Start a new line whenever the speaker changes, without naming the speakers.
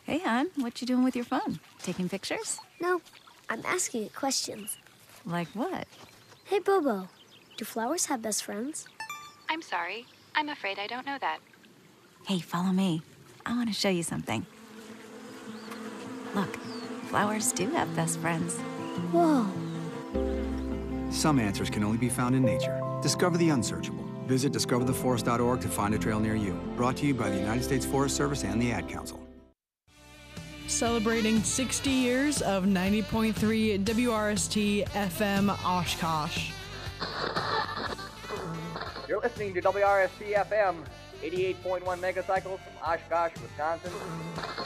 Hey, hon, what you doing with your phone? Taking pictures?
No, I'm asking it questions.
Like what?
Hey, Bobo, do flowers have best friends?
I'm sorry. I'm afraid I don't know that.
Hey, follow me. I want to show you something. Look, flowers do have best friends.
Whoa.
Some answers can only be found in nature. Discover the unsearchable. Visit discovertheforest.org to find a trail near you. Brought to you by the United States Forest Service and the Ad Council.
Celebrating 60 years of 90.3 WRST FM Oshkosh.
You're listening to WRST FM, 88.1 megacycles from Oshkosh, Wisconsin.